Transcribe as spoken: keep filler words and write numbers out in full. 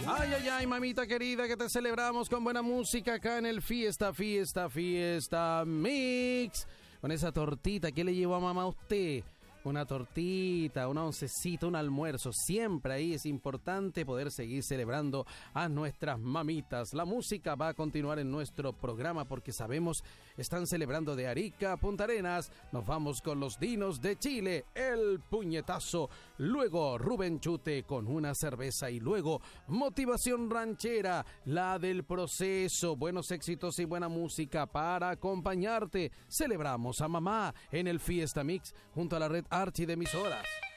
Ay, ay, ay, mamita querida, que te celebramos con buena música acá en el Fiesta, Fiesta, Fiesta Mix. Con esa tortita, ¿qué le llevó a mamá a usted? Una tortita, una oncecita, un almuerzo. Siempre ahí es importante poder seguir celebrando a nuestras mamitas. La música va a continuar en nuestro programa porque sabemos están celebrando de Arica a Punta Arenas. Nos vamos con los Dinos de Chile, El Puñetazo. Luego Rubén Chute con una cerveza y luego Motivación Ranchera, la del proceso. Buenos éxitos y buena música para acompañarte. Celebramos a mamá en el Fiesta Mix junto a la red Archi de emisoras.